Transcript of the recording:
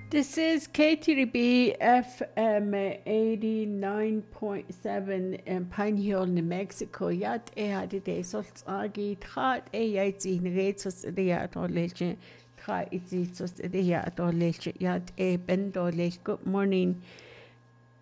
This is KTRB FM 89.7 in Pine Hill, New Mexico. Yat had de sols agi trat yat in retos de adolescent trat it sos de adolescent yat bendolech. Good morning.